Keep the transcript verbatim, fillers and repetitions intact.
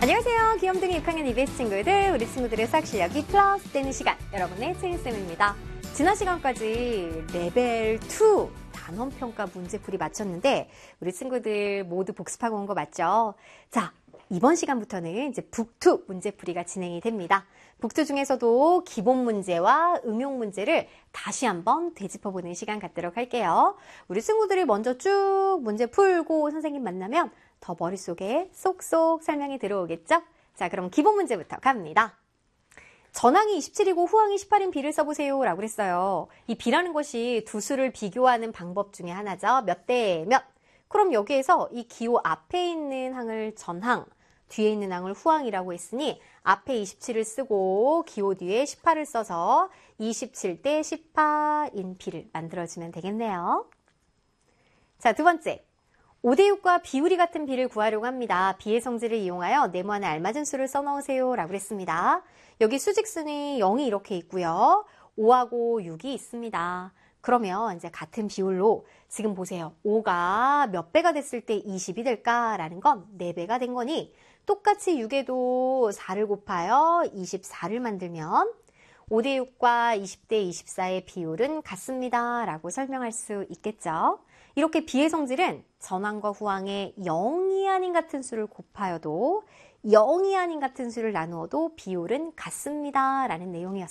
안녕하세요. 귀염둥이 육 학년 이비에스 친구들, 우리 친구들의 수학 실력이 플러스 되는 시간, 여러분의 채인쌤입니다. 지난 시간까지 레벨 투 단원평가 문제풀이 마쳤는데 우리 친구들 모두 복습하고 온 거 맞죠? 자, 이번 시간부터는 이제 북투 문제풀이가 진행이 됩니다. 북투 중에서도 기본 문제와 응용 문제를 다시 한번 되짚어보는 시간 갖도록 할게요. 우리 친구들이 먼저 쭉 문제 풀고 선생님 만나면 더 머릿속에 쏙쏙 설명이 들어오겠죠? 자, 그럼 기본 문제부터 갑니다. 전항이 이십칠이고 후항이 십팔인 비를 써보세요 라고 그랬어요. 이 비라는 것이 두 수를 비교하는 방법 중에 하나죠. 몇 대 몇. 그럼 여기에서 이 기호 앞에 있는 항을 전항, 뒤에 있는 항을 후항이라고 했으니 앞에 이십칠을 쓰고 기호 뒤에 십팔을 써서 이십칠 대 십팔인 비를 만들어주면 되겠네요. 자, 두 번째. 오 대 육과 비율이 같은 비를 구하려고 합니다. 비의 성질을 이용하여 네모안에 알맞은 수를 써넣으세요 라고 그랬습니다. 여기 수직순이 영이 이렇게 있고요. 오하고 육이 있습니다. 그러면 이제 같은 비율로 지금 보세요. 오가 몇 배가 됐을 때 이십이 될까라는 건 네 배가 된 거니 똑같이 육에도 사를 곱하여 이십사를 만들면 오 대 육과 이십 대 이십사의 비율은 같습니다 라고 설명할 수 있겠죠. 이렇게 비의 성질은 전항과 후항의 영이 아닌 같은 수를 곱하여도 영이 아닌 같은 수를 나누어도 비율은 같습니다 라는 내용이었습니다.